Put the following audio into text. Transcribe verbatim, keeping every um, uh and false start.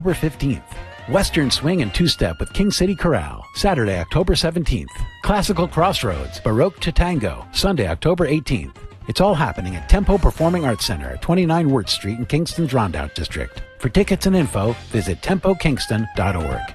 October fifteenth. Western Swing and Two-Step with King City Chorale, Saturday, October seventeenth. Classical Crossroads, Baroque to Tango, Sunday, October eighteenth. It's all happening at Tempo Performing Arts Center at twenty-nine Wirt Street in Kingston's Rondout District. For tickets and info, visit tempo kingston dot org.